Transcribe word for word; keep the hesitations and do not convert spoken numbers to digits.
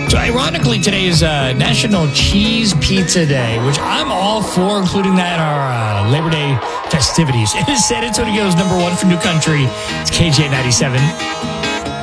So ironically, today is uh, National Cheese Pizza Day, which I'm all for, including that in our uh, Labor Day festivities. It is San Antonio's number one for New Country. It's K J ninety-seven.